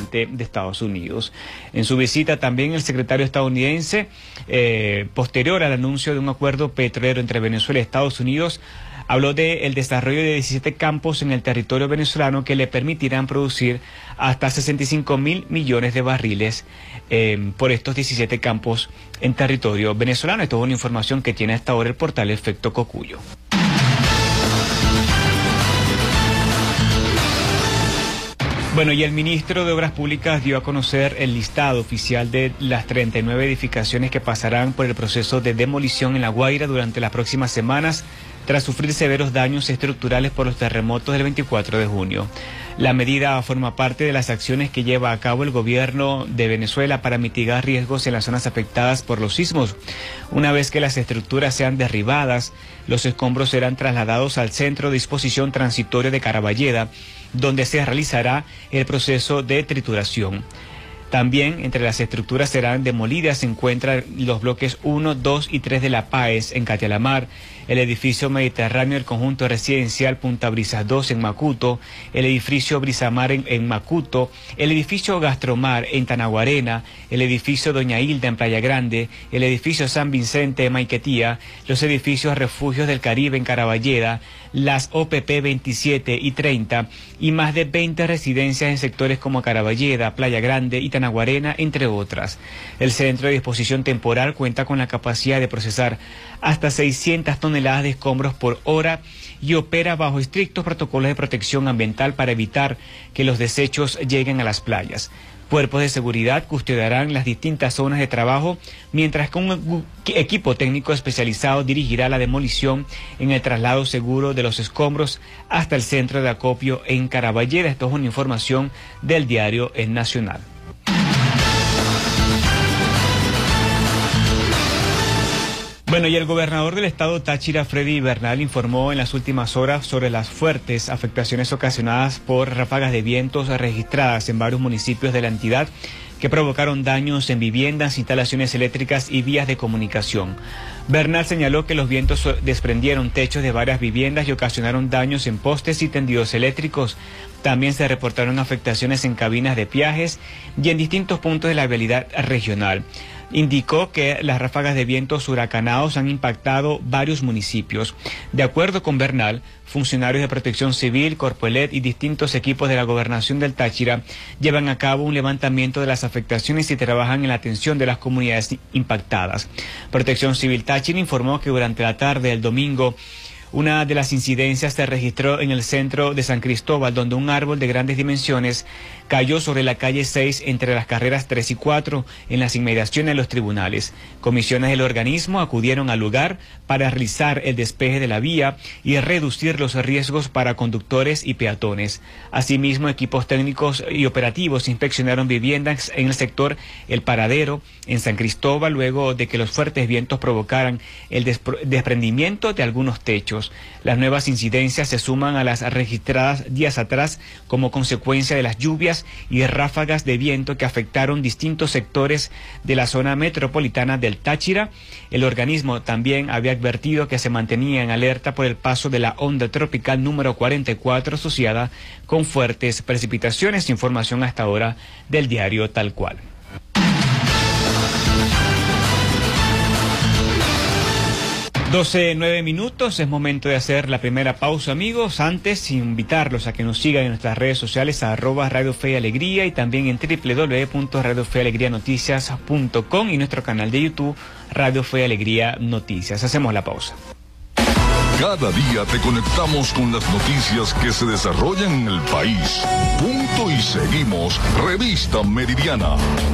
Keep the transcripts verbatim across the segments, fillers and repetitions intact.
presidente de Estados Unidos. En su visita también el secretario estadounidense, eh, posterior al anuncio de un acuerdo petrolero entre Venezuela y Estados Unidos, habló del desarrollo de diecisiete campos en el territorio venezolano que le permitirán producir hasta sesenta y cinco mil millones de barriles eh, por estos diecisiete campos en territorio venezolano. Esto es una información que tiene hasta ahora el portal Efecto Cocuyo. Bueno, y el ministro de Obras Públicas dio a conocer el listado oficial de las treinta y nueve edificaciones que pasarán por el proceso de demolición en La Guaira durante las próximas semanas, tras sufrir severos daños estructurales por los terremotos del veinticuatro de junio. La medida forma parte de las acciones que lleva a cabo el gobierno de Venezuela para mitigar riesgos en las zonas afectadas por los sismos. Una vez que las estructuras sean derribadas, los escombros serán trasladados al Centro de Disposición Transitorio de Caraballeda, donde se realizará el proceso de trituración. También entre las estructuras serán demolidas se encuentran los bloques uno, dos y tres de La Páez en Catialamar, el edificio Mediterráneo del conjunto residencial Punta Brisas dos en Macuto, el edificio Brisamar en, en Macuto, el edificio Gastromar en Tanaguarena, el edificio Doña Hilda en Playa Grande, el edificio San Vicente en Maiquetía, los edificios Refugios del Caribe en Caraballeda, las O P P veintisiete y treinta y más de veinte residencias en sectores como Caraballeda, Playa Grande y Tanaguarena, entre otras. El centro de disposición temporal cuenta con la capacidad de procesar hasta seiscientas toneladas de escombros por hora y opera bajo estrictos protocolos de protección ambiental para evitar que los desechos lleguen a las playas. Cuerpos de seguridad custodiarán las distintas zonas de trabajo, mientras que un equipo técnico especializado dirigirá la demolición en el traslado seguro de los escombros hasta el centro de acopio en Caraballeda. Esto es una información del diario El Nacional. Bueno, y el gobernador del estado Táchira, Freddy Bernal, informó en las últimas horas sobre las fuertes afectaciones ocasionadas por ráfagas de vientos registradas en varios municipios de la entidad que provocaron daños en viviendas, instalaciones eléctricas y vías de comunicación. Bernal señaló que los vientos desprendieron techos de varias viviendas y ocasionaron daños en postes y tendidos eléctricos. También se reportaron afectaciones en cabinas de peajes y en distintos puntos de la vialidad regional. Indicó que las ráfagas de vientos huracanados han impactado varios municipios. De acuerdo con Bernal, funcionarios de Protección Civil, Corpoelet y distintos equipos de la Gobernación del Táchira llevan a cabo un levantamiento de las afectaciones y trabajan en la atención de las comunidades impactadas. Protección Civil Táchira informó que durante la tarde del domingo una de las incidencias se registró en el centro de San Cristóbal, donde un árbol de grandes dimensiones cayó sobre la calle seis entre las carreras tres y cuatro en las inmediaciones de los tribunales. Comisiones del organismo acudieron al lugar para realizar el despeje de la vía y reducir los riesgos para conductores y peatones. Asimismo, equipos técnicos y operativos inspeccionaron viviendas en el sector El Paradero, en San Cristóbal, luego de que los fuertes vientos provocaran el desprendimiento de algunos techos. Las nuevas incidencias se suman a las registradas días atrás como consecuencia de las lluvias y ráfagas de viento que afectaron distintos sectores de la zona metropolitana del Táchira. El organismo también había advertido que se mantenía en alerta por el paso de la onda tropical número cuarenta y cuatro asociada con fuertes precipitaciones. Información hasta ahora del diario Tal Cual. doce, nueve minutos, es momento de hacer la primera pausa, amigos. Antes, invitarlos a que nos sigan en nuestras redes sociales, a arroba Radio Fe y Alegría, y también en doble u doble u doble u punto radio fe alegría noticias punto com y nuestro canal de YouTube, Radio Fe y Alegría Noticias. Hacemos la pausa. Cada día te conectamos con las noticias que se desarrollan en el país. Punto y seguimos. Revista Meridiana.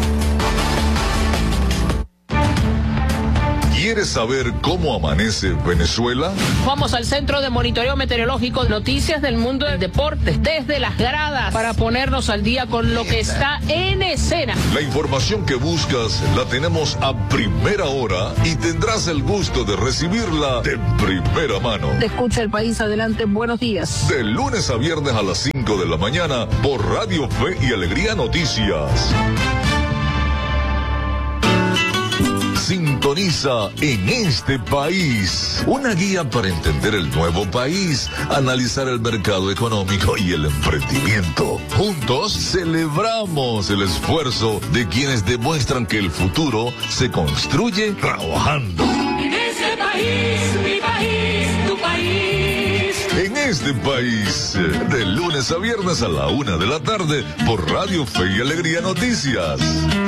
¿Quieres saber cómo amanece Venezuela? Vamos al Centro de Monitoreo Meteorológico, noticias del mundo del deporte, desde las gradas, para ponernos al día con lo que está en escena. La información que buscas la tenemos a primera hora y tendrás el gusto de recibirla de primera mano. Te escucha el país, adelante, buenos días. De lunes a viernes a las cinco de la mañana por Radio Fe y Alegría Noticias. Sintoniza En Este País, una guía para entender el nuevo país, analizar el mercado económico y el emprendimiento. Juntos celebramos el esfuerzo de quienes demuestran que el futuro se construye trabajando. En este país, mi país, tu país. En Este País, de lunes a viernes a la una de la tarde por Radio Fe y Alegría Noticias.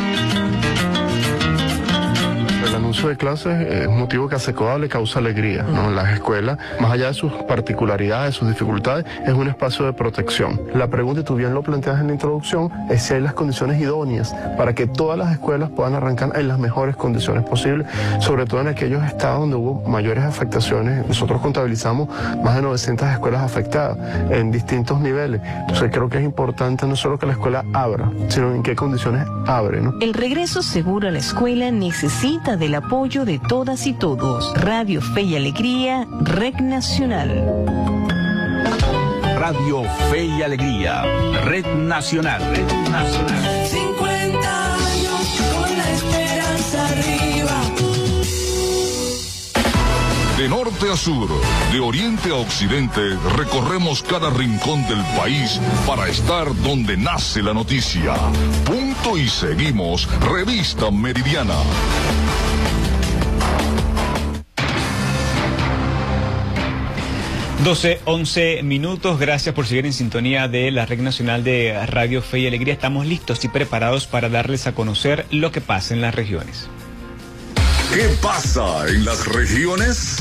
El anuncio de clases es un motivo que a SECODA le causa alegría, ¿no? Las escuelas, más allá de sus particularidades, sus dificultades, es un espacio de protección. La pregunta, y tú bien lo planteas en la introducción, es si hay las condiciones idóneas para que todas las escuelas puedan arrancar en las mejores condiciones posibles, sobre todo en aquellos estados donde hubo mayores afectaciones. Nosotros contabilizamos más de novecientas escuelas afectadas en distintos niveles. Entonces creo que es importante no solo que la escuela abra, sino en qué condiciones abre, ¿no? El regreso seguro a la escuela necesita del apoyo de todas y todos. Radio Fe y Alegría, Red Nacional. Radio Fe y Alegría, Red Nacional. Red Nacional. cincuenta años con la esperanza arriba. De norte a sur, de oriente a occidente, recorremos cada rincón del país para estar donde nace la noticia. Punto y seguimos, Revista Meridiana. doce, once minutos, gracias por seguir en sintonía de la Red Nacional de Radio Fe y Alegría. Estamos listos y preparados para darles a conocer lo que pasa en las regiones. ¿Qué pasa en las regiones?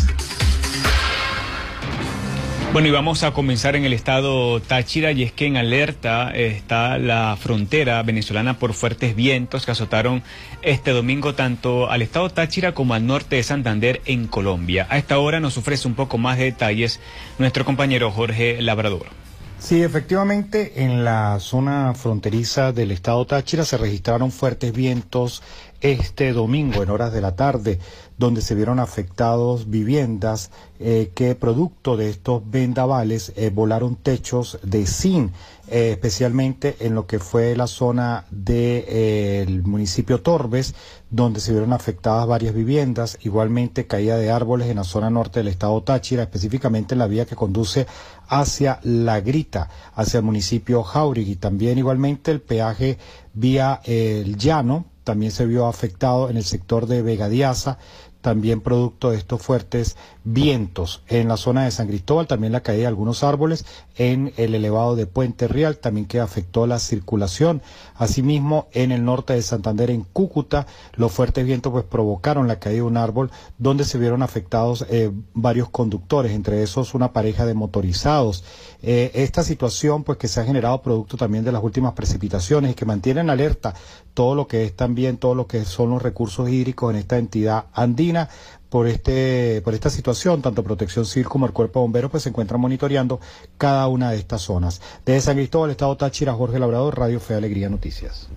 Bueno, y vamos a comenzar en el estado Táchira, y es que en alerta está la frontera venezolana por fuertes vientos que azotaron este domingo tanto al estado Táchira como al norte de Santander en Colombia. A esta hora nos ofrece un poco más de detalles nuestro compañero Jorge Labrador. Sí, efectivamente, en la zona fronteriza del estado Táchira se registraron fuertes vientos este domingo en horas de la tarde, donde se vieron afectados viviendas eh, que producto de estos vendavales eh, volaron techos de zinc, eh, especialmente en lo que fue la zona del de, eh, municipio Torbes, donde se vieron afectadas varias viviendas, igualmente caída de árboles en la zona norte del estado Táchira, específicamente en la vía que conduce hacia La Grita, hacia el municipio Jauregui, también igualmente el peaje vía eh, El Llano, también se vio afectado en el sector de Vegadiaza, también producto de estos fuertes vientos. En la zona de San Cristóbal también la caída de algunos árboles en el elevado de Puente Real, también que afectó la circulación. Asimismo, en el norte de Santander, en Cúcuta, los fuertes vientos pues provocaron la caída de un árbol donde se vieron afectados eh, varios conductores, entre esos una pareja de motorizados. Eh, esta situación pues que se ha generado producto también de las últimas precipitaciones y que mantienen alerta todo lo que es también, todo lo que son los recursos hídricos en esta entidad andina. Por este, por esta situación, tanto Protección Civil como el Cuerpo de Bomberos pues se encuentran monitoreando cada una de estas zonas. Desde San Cristóbal, estado Táchira, Jorge Labrador, Radio Fe Alegría Noticias.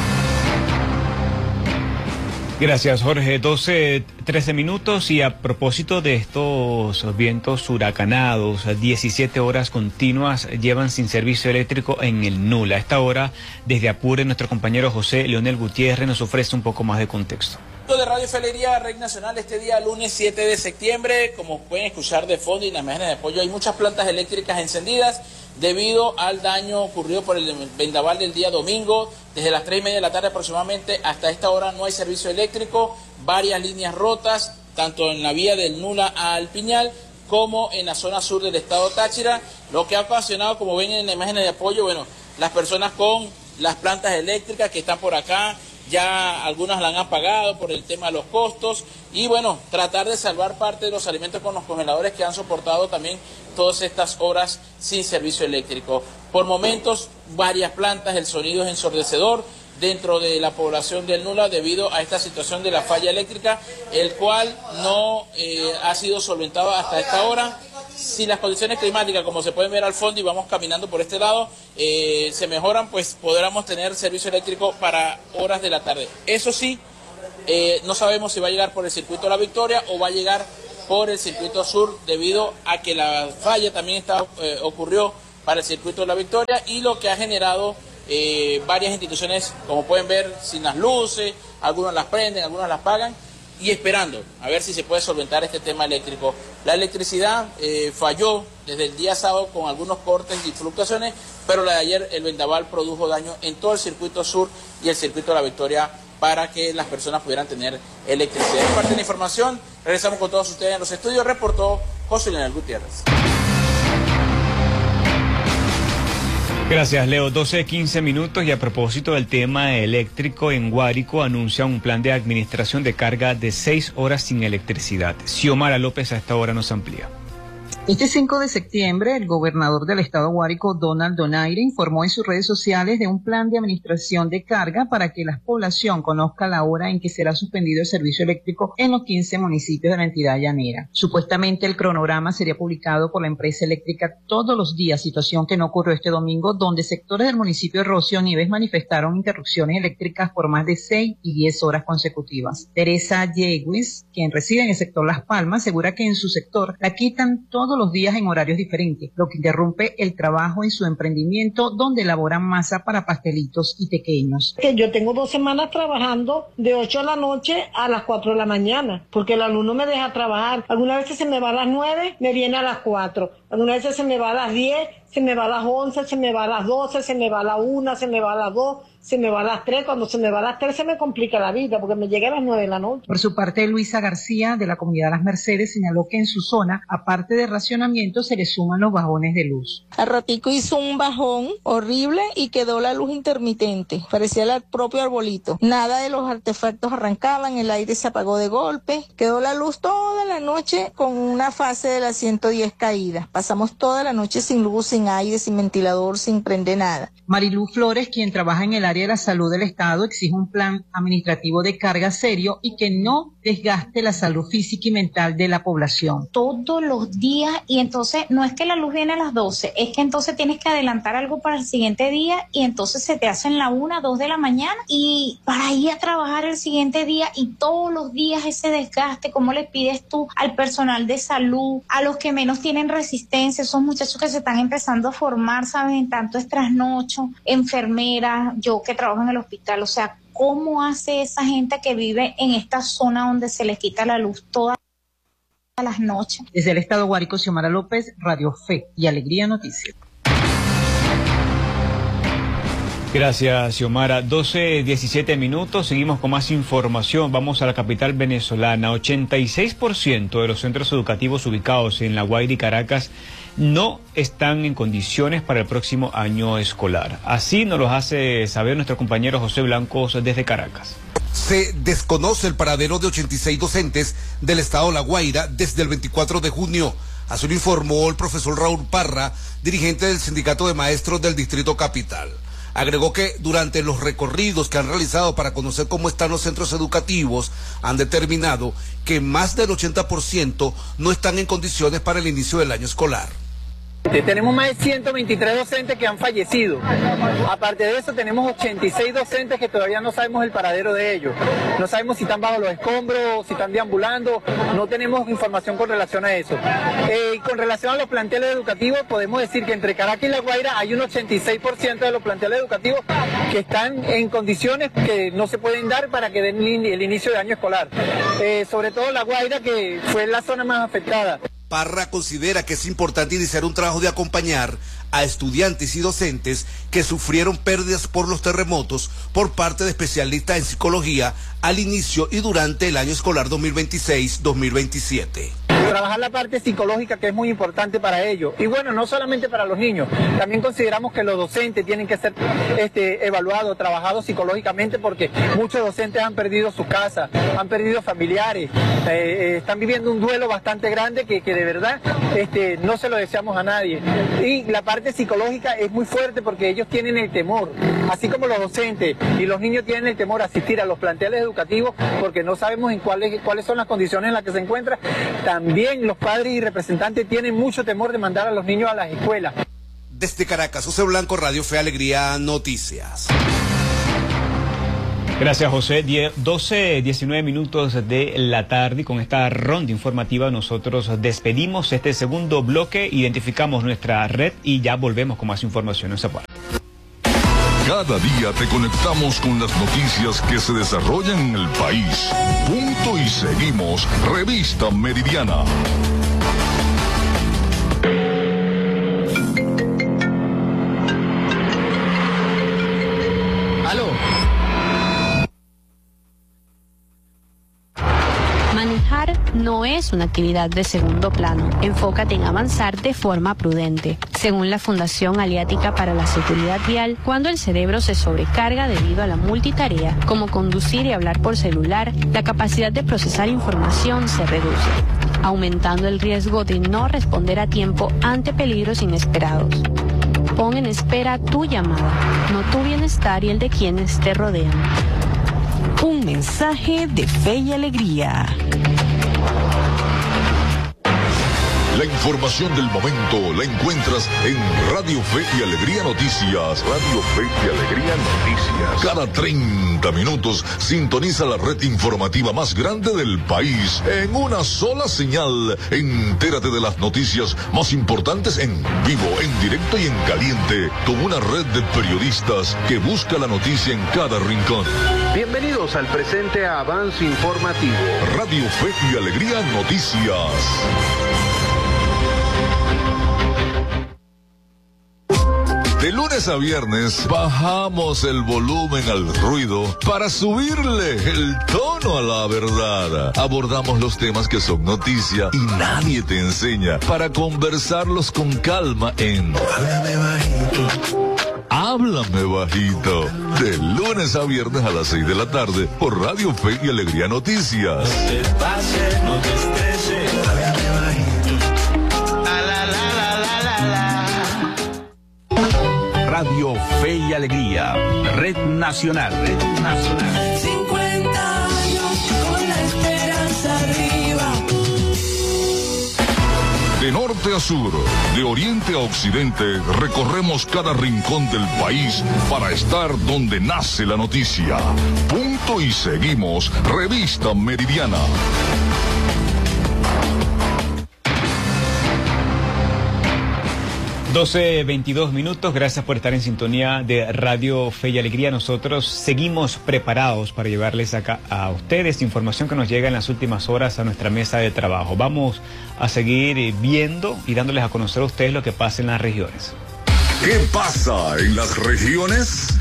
Gracias, Jorge. doce, trece minutos, y a propósito de estos vientos huracanados, diecisiete horas continuas llevan sin servicio eléctrico en el Nula. A esta hora, desde Apure, nuestro compañero José Leonel Gutiérrez nos ofrece un poco más de contexto. De Radio Fe y Alegría, Red Nacional, este día lunes siete de septiembre, como pueden escuchar de fondo y en las imágenes de apoyo, hay muchas plantas eléctricas encendidas debido al daño ocurrido por el vendaval del día domingo. Desde las tres y media de la tarde aproximadamente hasta esta hora no hay servicio eléctrico, varias líneas rotas, tanto en la vía del Nula al Piñal como en la zona sur del estado Táchira, lo que ha ocasionado, como ven en la imagen de apoyo, bueno, las personas con las plantas eléctricas que están por acá, ya algunas la han apagado por el tema de los costos, y bueno, tratar de salvar parte de los alimentos con los congeladores que han soportado también todas estas horas sin servicio eléctrico. Por momentos, varias plantas, el sonido es ensordecedor dentro de la población del Nula debido a esta situación de la falla eléctrica, el cual no eh, ha sido solventado hasta esta hora. Si las condiciones climáticas, como se pueden ver al fondo y vamos caminando por este lado, eh, se mejoran, pues podremos tener servicio eléctrico para horas de la tarde. Eso sí, eh, no sabemos si va a llegar por el circuito La Victoria o va a llegar por el circuito sur, debido a que la falla también está, eh, ocurrió para el circuito La Victoria, y lo que ha generado eh, varias instituciones, como pueden ver, sin las luces, algunas las prenden, algunas las apagan. y esperando a ver si se puede solventar este tema eléctrico. La electricidad eh, falló desde el día sábado con algunos cortes y fluctuaciones, pero la de ayer, el vendaval, produjo daño en todo el circuito sur y el circuito de La Victoria para que las personas pudieran tener electricidad. Es parte de la información. Regresamos con todos ustedes en los estudios. Reportó José Leonel Gutiérrez. Gracias, Leo. doce quince minutos, y a propósito del tema eléctrico, en Guárico anuncia un plan de administración de carga de seis horas sin electricidad. Xiomara López a esta hora nos amplía. Este cinco de septiembre, el gobernador del estado Guárico, Donald Donaire, informó en sus redes sociales de un plan de administración de carga para que la población conozca la hora en que será suspendido el servicio eléctrico en los quince municipios de la entidad llanera. Supuestamente el cronograma sería publicado por la empresa eléctrica todos los días, situación que no ocurrió este domingo, donde sectores del municipio de Rocío Nieves manifestaron interrupciones eléctricas por más de seis y diez horas consecutivas. Teresa Yeguis, quien reside en el sector Las Palmas, asegura que en su sector la quitan todos los días en horarios diferentes, lo que interrumpe el trabajo en su emprendimiento, donde elaboran masa para pastelitos y pequeños. Que yo tengo dos semanas trabajando de ocho de la noche a las cuatro de la mañana, porque el alumno me deja trabajar. Algunas veces se me va a las nueve, me viene a las cuatro. Algunas veces se me va a las diez, se me va a las once, se me va a las doce, se me va a la una, se me va a las dos, se me va a las tres. Cuando se me va a las tres se me complica la vida porque me llega a las nueve de la noche. Por su parte, Luisa García, de la comunidad Las Mercedes, señaló que en su zona, aparte de racionamiento, se le suman los bajones de luz. Al ratico hizo un bajón horrible y quedó la luz intermitente, parecía el propio arbolito. Nada de los artefactos arrancaban, el aire se apagó de golpe, quedó la luz toda la noche con una fase de las ciento diez caídas. Pasamos toda la noche sin luz, sin aire, sin ventilador, sin prender nada. Marilú Flores, quien trabaja en el área de la salud del Estado, exige un plan administrativo de carga serio y que no desgaste la salud física y mental de la población. Todos los días, y entonces no es que la luz viene a las doce, es que entonces tienes que adelantar algo para el siguiente día y entonces se te hacen la una, dos de la mañana y para ir a trabajar el siguiente día y todos los días ese desgaste. ¿Cómo le pides tú al personal de salud, a los que menos tienen resistencia, esos muchachos que se están empezando a formar, sabes, en tanto es trasnocho, enfermeras, yo que trabajo en el hospital, o sea, ¿cómo hace esa gente que vive en esta zona donde se les quita la luz todas las noches? Desde el estado Guárico, Xiomara López, Radio Fe y Alegría Noticias. Gracias, Xiomara. doce diecisiete minutos, seguimos con más información. Vamos a la capital venezolana. ochenta y seis por ciento de los centros educativos ubicados en La Guaira y Caracas no están en condiciones para el próximo año escolar. Así nos lo hace saber nuestro compañero José Blancos desde Caracas. Se desconoce el paradero de ochenta y seis docentes del estado La Guaira desde el veinticuatro de junio. Así lo informó el profesor Raúl Parra, dirigente del Sindicato de Maestros del Distrito Capital. Agregó que durante los recorridos que han realizado para conocer cómo están los centros educativos, han determinado que más del ochenta por ciento no están en condiciones para el inicio del año escolar. Tenemos más de ciento veintitrés docentes que han fallecido. Aparte de eso, tenemos ochenta y seis docentes que todavía no sabemos el paradero de ellos. No sabemos si están bajo los escombros, si están deambulando. No tenemos información con relación a eso. Eh, y con relación a los planteles educativos, podemos decir que entre Caracas y La Guaira hay un ochenta y seis por ciento de los planteles educativos que están en condiciones que no se pueden dar para que den el inicio de año escolar. Eh, sobre todo La Guaira, que fue la zona más afectada. Parra considera que es importante iniciar un trabajo de acompañar a estudiantes y docentes que sufrieron pérdidas por los terremotos por parte de especialistas en psicología al inicio y durante el año escolar dos mil veintiséis dos mil veintisiete. Trabajar la parte psicológica, que es muy importante para ellos. Y bueno, no solamente para los niños, también consideramos que los docentes tienen que ser este, evaluados, trabajados psicológicamente, porque muchos docentes han perdido su casa, han perdido familiares, eh, eh, están viviendo un duelo bastante grande que, que de verdad este, no se lo deseamos a nadie. Y la parte psicológica es muy fuerte porque ellos tienen el temor, así como los docentes y los niños tienen el temor a asistir a los planteles educativos porque no sabemos en cuáles, cuáles son las condiciones en las que se encuentran. También los padres y representantes tienen mucho temor de mandar a los niños a las escuelas. Desde Caracas, José Blanco, Radio Fe Alegría Noticias. Gracias, José. doce diecinueve minutos de la tarde, y con esta ronda informativa nosotros despedimos este segundo bloque, identificamos nuestra red y ya volvemos con más información en esa parte. Cada día te conectamos con las noticias que se desarrollan en el país. Punto y seguimos. Revista Meridiana. Aló. Manejar no es una actividad de segundo plano. Enfócate en avanzar de forma prudente. Según la Fundación Aliática para la Seguridad Vial, cuando el cerebro se sobrecarga debido a la multitarea, como conducir y hablar por celular, la capacidad de procesar información se reduce, aumentando el riesgo de no responder a tiempo ante peligros inesperados. Pon en espera tu llamada, no tu bienestar y el de quienes te rodean. Un mensaje de Fe y Alegría. La información del momento la encuentras en Radio Fe y Alegría Noticias. Radio Fe y Alegría Noticias. Cada treinta minutos sintoniza la red informativa más grande del país en una sola señal. Entérate de las noticias más importantes en vivo, en directo y en caliente, con una red de periodistas que busca la noticia en cada rincón. Bienvenidos al presente avance informativo. Radio Fe y Alegría Noticias. De lunes a viernes bajamos el volumen al ruido para subirle el tono a la verdad. Abordamos los temas que son noticia y nadie te enseña para conversarlos con calma en Háblame Bajito. Háblame Bajito. De lunes a viernes a las seis de la tarde por Radio Fe y Alegría Noticias. No te pases, no te estreses. Háblame bajito. La, la, la, la, la, la, la. Radio Fe y Alegría, Red Nacional, Red Nacional. cincuenta años con la esperanza arriba. De norte a sur, de oriente a occidente, recorremos cada rincón del país para estar donde nace la noticia. Punto y seguimos, Revista Meridiana. doce veintidós minutos, gracias por estar en sintonía de Radio Fe y Alegría. Nosotros seguimos preparados para llevarles acá a ustedes información que nos llega en las últimas horas a nuestra mesa de trabajo. Vamos a seguir viendo y dándoles a conocer a ustedes lo que pasa en las regiones. ¿Qué pasa en las regiones?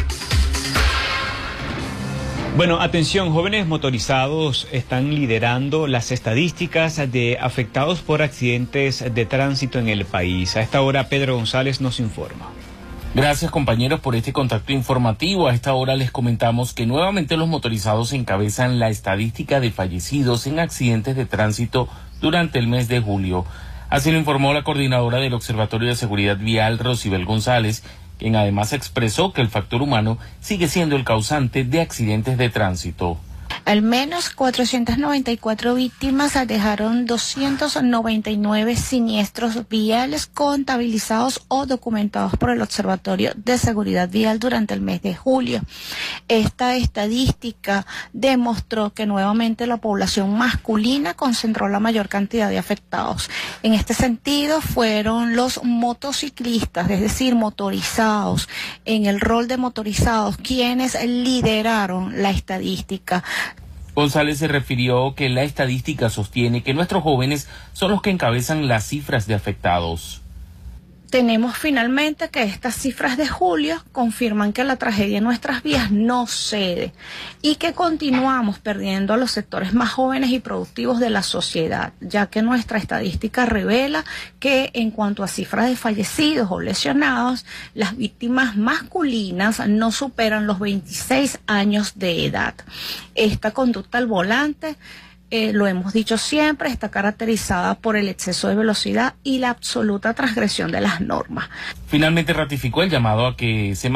Bueno, atención, jóvenes motorizados están liderando las estadísticas de afectados por accidentes de tránsito en el país. A esta hora, Pedro González nos informa. Gracias, compañeros, por este contacto informativo. A esta hora les comentamos que nuevamente los motorizados encabezan la estadística de fallecidos en accidentes de tránsito durante el mes de julio. Así lo informó la coordinadora del Observatorio de Seguridad Vial, Rosibel González, quien además expresó que el factor humano sigue siendo el causante de accidentes de tránsito. Al menos cuatrocientas noventa y cuatro víctimas dejaron doscientos noventa y nueve siniestros viales contabilizados o documentados por el Observatorio de Seguridad Vial durante el mes de julio. Esta estadística demostró que nuevamente la población masculina concentró la mayor cantidad de afectados. En este sentido fueron los motociclistas, es decir, motorizados, en el rol de motorizados, quienes lideraron la estadística. González se refirió que la estadística sostiene que nuestros jóvenes son los que encabezan las cifras de afectados. Tenemos finalmente que estas cifras de julio confirman que la tragedia en nuestras vías no cede y que continuamos perdiendo a los sectores más jóvenes y productivos de la sociedad, ya que nuestra estadística revela que en cuanto a cifras de fallecidos o lesionados, las víctimas masculinas no superan los veintiséis años de edad. Esta conducta al volante, Eh, lo hemos dicho siempre, está caracterizada por el exceso de velocidad y la absoluta transgresión de las normas. Finalmente ratificó el llamado a que se